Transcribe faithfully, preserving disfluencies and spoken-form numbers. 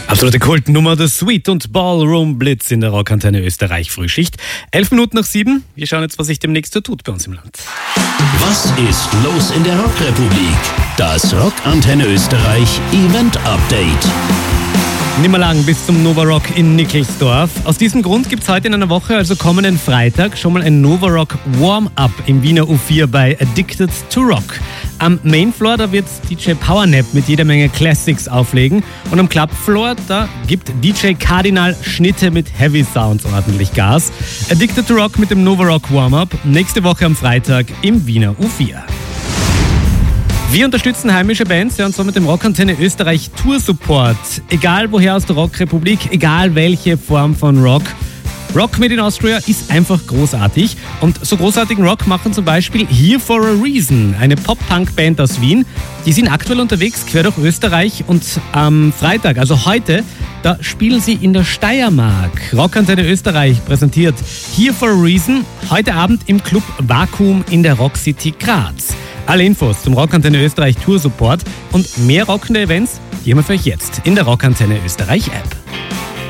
Absolute Kultnummer, The Sweet und Ballroom Blitz in der Rockantenne Österreich Frühschicht. Elf Minuten nach sieben. Wir schauen jetzt, was sich demnächst so tut bei uns im Land. Was ist los in der Rockrepublik? Das Rockantenne Österreich Event Update. Nimmer lang bis zum Nova Rock in Nickelsdorf. Aus diesem Grund gibt es heute in einer Woche, also kommenden Freitag, schon mal ein Nova Rock Warm-Up im Wiener U vier bei Addicted to Rock. Am Mainfloor, da wird D J Powernap mit jeder Menge Classics auflegen. Und am Clubfloor, da gibt D J Cardinal Schnitte mit Heavy Sounds ordentlich Gas. Addicted to Rock mit dem Nova Rock Warm-Up. Nächste Woche am Freitag im Wiener U vier. Wir unterstützen heimische Bands, ja, und zwar mit dem Rockantenne Österreich Tour Support. Egal woher aus der Rockrepublik, egal welche Form von Rock. Rock Made in Austria ist einfach großartig. Und so großartigen Rock machen zum Beispiel Here for a Reason, eine Pop-Punk-Band aus Wien. Die sind aktuell unterwegs quer durch Österreich und am Freitag, also heute, da spielen sie in der Steiermark. Rockantenne Österreich präsentiert Here for a Reason heute Abend im Club Vakuum in der Rock City Graz. Alle Infos zum Rockantenne Österreich Tour Support und mehr rockende Events, die haben wir für euch jetzt in der Rockantenne Österreich App.